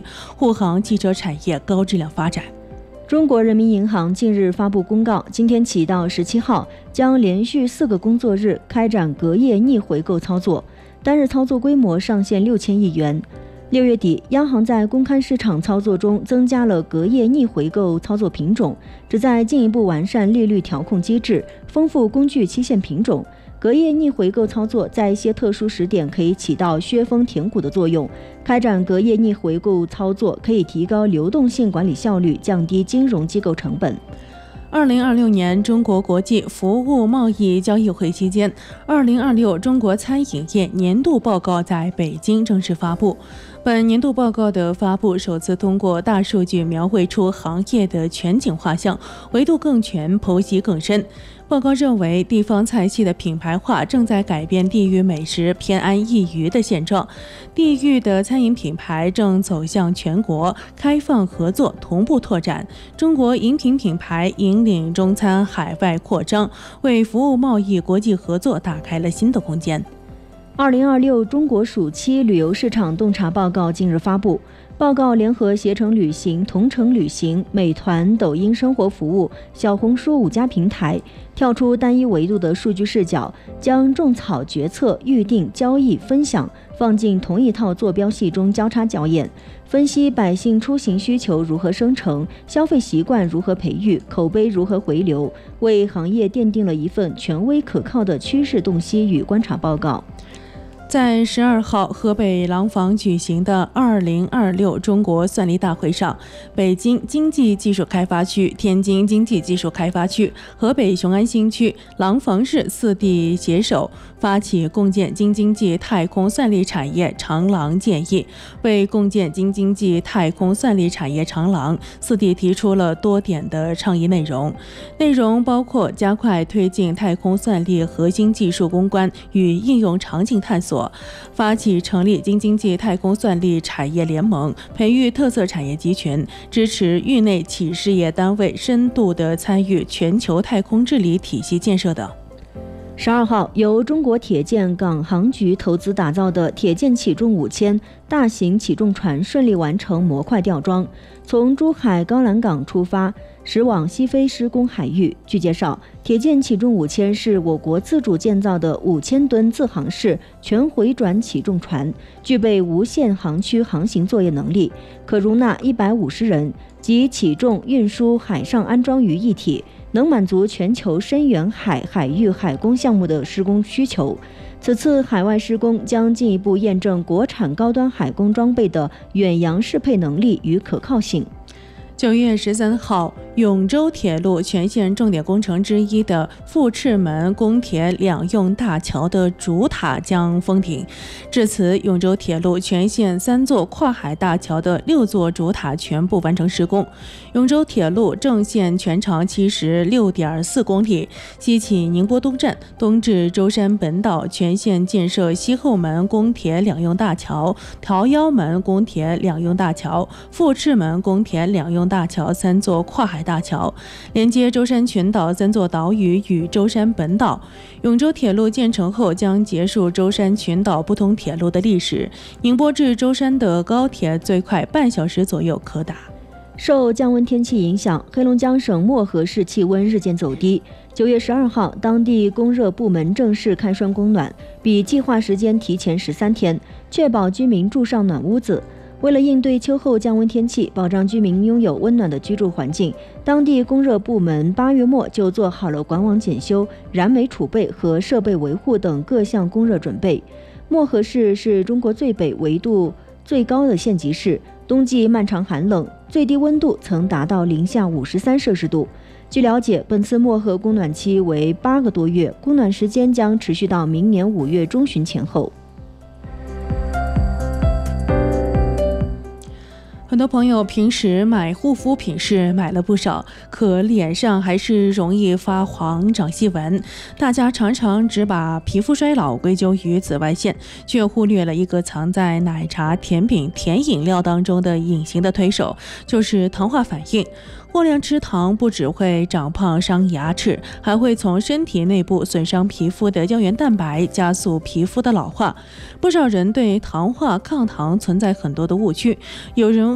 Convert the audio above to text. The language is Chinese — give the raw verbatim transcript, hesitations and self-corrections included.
护航汽车产业高质量发展。 中国人民银行近日发布公告，今天起到十七号将连续四个工作日开展隔夜逆回购操作，单日操作规模上限六千亿元。六月底，央行在公开市场操作中增加了隔夜逆回购操作品种，旨在进一步完善利率调控机制，丰富工具期限品种。隔夜逆回购操作在一些特殊时点可以起到削峰填谷的作用。开展隔夜逆回购操作可以提高流动性管理效率，降低金融机构成本。 二零二六年中国国际服务贸易交易会期间，二零二六中国餐饮业年度报告在北京正式发布。本年度报告的发布首次通过大数据描绘出行业的全景画像，维度更全，剖析更深。报告认为，地方菜系的品牌化正在改变地域美食偏安一隅的现状，地域的餐饮品牌正走向全国开放合作同步拓展。中国饮品品牌引领中餐海外扩张，为服务贸易国际合作打开了新的空间。 二零二六中国暑期旅游市场洞察报告近日发布。报告联合携程旅行、同程旅行、美团、抖音生活服务、小红书五家平台，跳出单一维度的数据视角，将种草、决策、预定、交易、分享放进同一套坐标系中交叉校验，分析百姓出行需求如何生成，消费习惯如何培育，口碑如何回流，为行业奠定了一份权威可靠的趋势洞悉与观察报告。 在十二号河北廊坊举行的二零二六中国算力大会上，北京经济技术开发区、天津经济技术开发区、河北雄安新区、廊坊市四地携手发起共建京津冀太空算力产业长廊建议，为共建京津冀太空算力产业长廊，四地提出了多点的倡议内容。内容包括加快推进太空算力核心技术攻关与应用场景探索，发起成立京津冀太空算力产业联盟，培育特色产业集群，支持域内企事业单位深度地参与全球太空治理体系建设等。 十二号，由中国铁建港航局投资打造的铁建起重五千大型起重船顺利完成模块吊装，从珠海高栏港出发，驶往西非施工海域。据介绍，铁建起重五千是我国自主建造的五千吨自航式全回转起重船，具备无限航区航行作业能力，可容纳一百五十人，及起重、运输、海上安装于一体，能满足全球深远海、海域海工项目的施工需求。此次海外施工将进一步验证国产高端海工装备的远洋适配能力与可靠性。 九月十三号，永州铁路全线重点工程之一的富赤门公铁两用大桥的主塔将封顶。至此，永州铁路全线三座跨海大桥的六座主塔全部完成施工。永州铁路正线全长七十六点四公里，西起宁波东站，东至舟山本岛，全线建设西后门公铁两用大桥、桃夭门公铁两用大桥、富赤门公铁两用大桥三座跨海大桥，连接舟山群岛三座岛屿与舟山本岛。永州铁路建成后将结束舟山群岛不通铁路的历史，宁波至舟山的高铁最快半小时左右可达。 受降温天气影响，黑龙江省漠河市气温日渐走低。九月十二号，当地供热部门正式开栓供暖，比计划时间提前十三天，确保居民住上暖屋子。为了应对秋后降温天气，保障居民拥有温暖的居住环境，当地供热部门八月末就做好了管网检修、燃煤储备和设备维护等各项供热准备。漠河市是中国最北纬度最高的县级市，冬季漫长寒冷，最低温度曾达到零下五十三摄氏度。据了解，本次漠河供暖期为八个多月，供暖时间将持续到明年五月中旬前后。 很多朋友平时买护肤品是买了不少，可脸上还是容易发黄长细纹。大家常常只把皮肤衰老归咎于紫外线，却忽略了一个藏在奶茶、甜品、甜饮料当中的隐形的推手，就是糖化反应。过量吃糖不只会长胖伤牙齿，还会从身体内部损伤皮肤的胶原蛋白，加速皮肤的老化。不少人对糖化抗糖存在很多的误区，有人